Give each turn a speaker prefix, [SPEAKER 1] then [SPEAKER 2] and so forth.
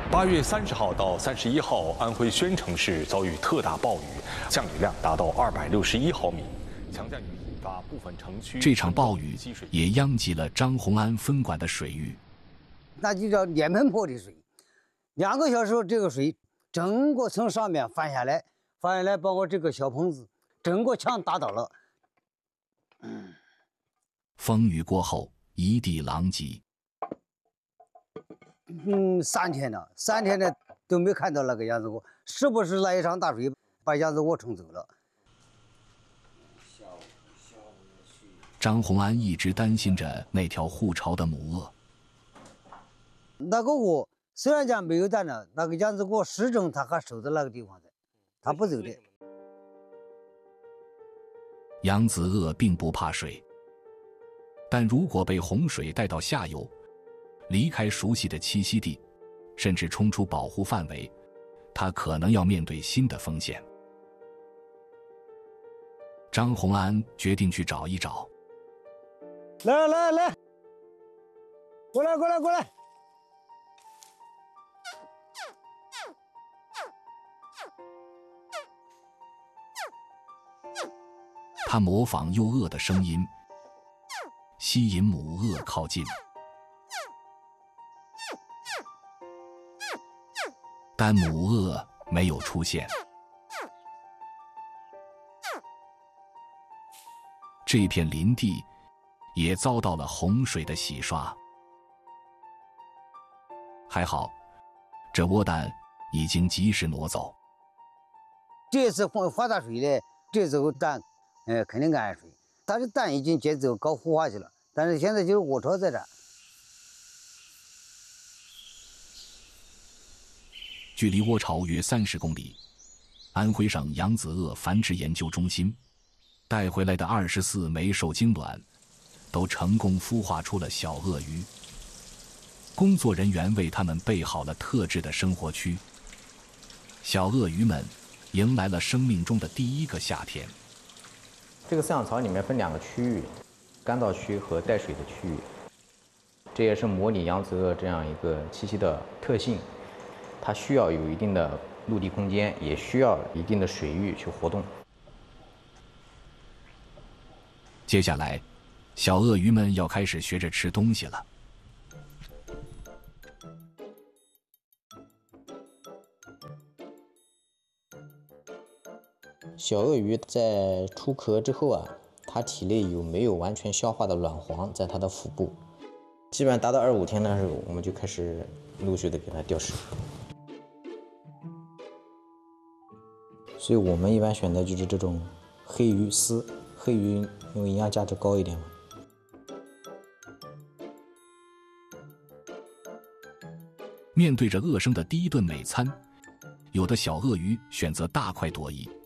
[SPEAKER 1] 8月30号到31号，安徽宣城市遭遇特大暴雨，降雨量达到261毫米，强降雨引发部分城区。
[SPEAKER 2] 这场暴雨也殃及了张洪安分管的水域，
[SPEAKER 3] 那就叫脸盆坡的水，2个小时这个水整个从上面翻下来，把我这个小棚子整个墙打倒了。
[SPEAKER 2] 风雨过后，一地狼藉。
[SPEAKER 3] 3天了，3天了都没看到那个杨子窝，是不是那一场大水把杨子窝冲走了？
[SPEAKER 2] 张洪安一直担心着那条护巢的母鳄。
[SPEAKER 3] 那个窝虽然讲没有蛋了，那个杨子窝始终它还守在那个地方的，它不走的。
[SPEAKER 2] 扬子鳄并不怕水，但如果被洪水带到下游，离开熟悉的栖息地，甚至冲出保护范围，他可能要面对新的风险。张洪安决定去找一找。
[SPEAKER 3] 来，过来！
[SPEAKER 2] 他模仿幼鳄的声音，吸引母鳄靠近。但母鳄没有出现。这片林地也遭到了洪水的洗刷。还好，这窝蛋已经及时挪走。
[SPEAKER 3] 这次发大水呢，这次蛋，肯定安水。它的蛋已经接走搞孵化去了，但是现在就是窝巢在这。
[SPEAKER 2] 距离窝巢约30公里，安徽省扬子鳄繁殖研究中心带回来的24枚受精卵，都成功孵化出了小鳄鱼。工作人员为它们备好了特制的生活区。小鳄鱼们迎来了生命中的第一个夏天。
[SPEAKER 4] 这个饲养槽里面分2个区域，干燥区和带水的区域。这也是模拟扬子鳄这样一个栖息的特性。它需要有一定的陆地空间，也需要一定的水域去活动。
[SPEAKER 2] 接下来，小鳄鱼们要开始学着吃东西了。
[SPEAKER 5] 小鳄鱼在出壳之后啊，它体内有没有完全消化的卵黄在它的腹部，基本上达到25天的时候，我们就开始陆续的给它掉食。所以我们一般选的就是这种黑鱼丝，黑鱼因为营养价值高一点嘛。
[SPEAKER 2] 面对着鳄生的第一顿美餐，有的小鳄鱼选择大快朵颐，